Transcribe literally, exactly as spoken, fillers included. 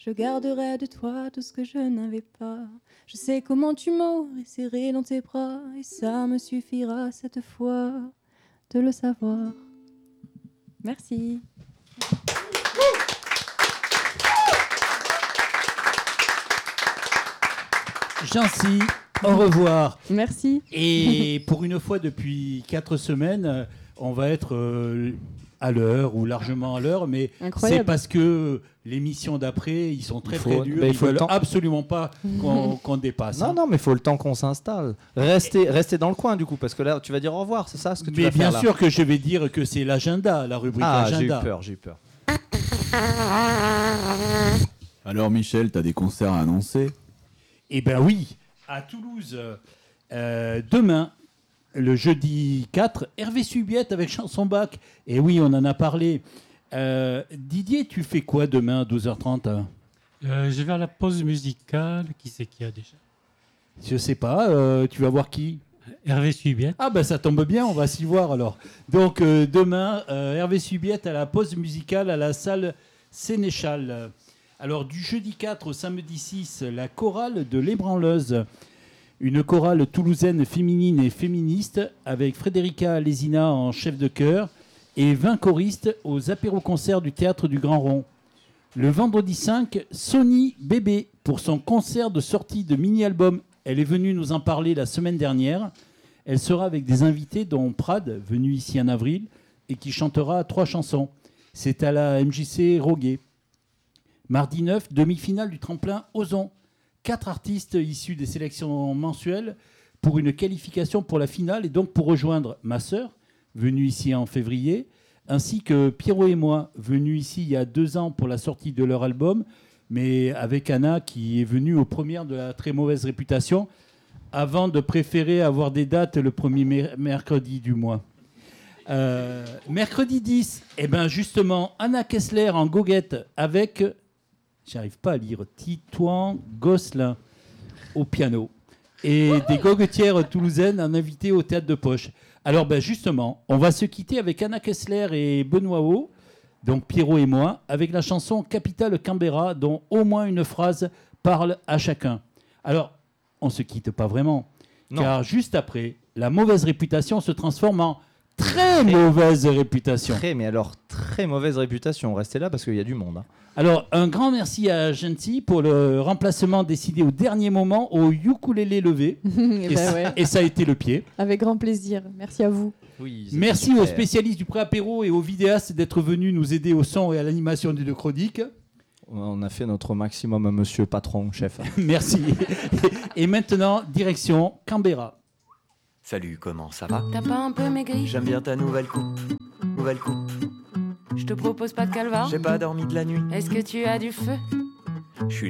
Je garderai de toi tout ce que je n'avais pas. Je sais comment tu m'aurais serré dans tes bras, et ça me suffira cette fois de le savoir. Merci. Jancy, au revoir. Merci. Et pour une fois depuis quatre semaines, on va être euh, à l'heure ou largement à l'heure, mais Incroyable. c'est parce que l'émission d'après, ils sont très Il faut- très durs, bah, il ils faut le veulent temps. absolument pas qu'on qu'on dépasse. Non, hein. non, mais il faut le temps qu'on s'installe. Restez, restez dans le coin, du coup, parce que là, tu vas dire au revoir, c'est ça ce que tu Mais vas bien faire, là sûr que je vais dire que c'est l'agenda, la rubrique Ah, j'ai eu agenda. peur, j'ai eu peur. Alors Michel, t'as des concerts à annoncer? Eh ben oui, à Toulouse, euh, demain, le jeudi quatre, Hervé Subiette avec Chanson Bac. Et oui, on en a parlé. Euh, Didier, tu fais quoi demain à douze heures trente? Euh, je vais à la pause musicale. Qui c'est qui a déjà? Je sais pas, euh, tu vas voir qui? Hervé Subiette. Ah ben ça tombe bien, on va s'y voir alors. Donc euh, demain, euh, Hervé Subiette à la pause musicale à la salle Sénéchal. Alors du jeudi quatre au samedi six, la chorale de l'Ébranleuse. Une chorale toulousaine féminine et féministe avec Frédérica Lésina en chef de chœur et vingt choristes aux apéros-concerts du Théâtre du Grand Rond. Le vendredi cinq, Sony Bébé pour son concert de sortie de mini-album. Elle est venue nous en parler la semaine dernière. Elle sera avec des invités dont Prad, venu ici en avril, et qui chantera trois chansons. C'est à la M J C Roguet. Mardi neuf, demi-finale du tremplin Ozon. Quatre artistes issus des sélections mensuelles pour une qualification pour la finale et donc pour rejoindre ma sœur, venue ici en février, ainsi que Pierrot et moi, venus ici il y a deux ans pour la sortie de leur album, mais avec Anna qui est venue aux premières de la très mauvaise réputation, avant de préférer avoir des dates le premier mer- mercredi du mois. Euh, mercredi dix, eh ben justement, Anna Kessler en goguette avec, j'arrive pas à lire, Titouan Gosselin au piano et des goguetières toulousaines en invité au théâtre de poche. Alors ben justement, on va se quitter avec Anna Kessler et Benoît O, donc Pierrot et moi, avec la chanson Capitale Canberra, dont au moins une phrase parle à chacun. Alors, on se quitte pas vraiment, Non. car juste après, la mauvaise réputation se transforme en très mauvaise réputation. Très, mais alors, très mauvaise réputation. Restez là parce qu'il y a du monde. hein. Alors, un grand merci à Gentil pour le remplacement décidé au dernier moment au ukulélé levé. Eh Et, ben ça- ouais. et ça a été le pied. Avec grand plaisir. Merci à vous. Oui, c'était Merci super. aux spécialistes du pré-apéro et aux vidéastes d'être venus nous aider au son et à l'animation des deux chroniques. On a fait notre maximum, monsieur patron, chef. Merci. Et maintenant, direction Canberra. Salut, comment ça va? T'as pas un peu maigri? J'aime bien ta nouvelle coupe. Nouvelle coupe. Je te propose pas de calvar? J'ai pas dormi de la nuit. Est-ce que tu as du feu? Je suis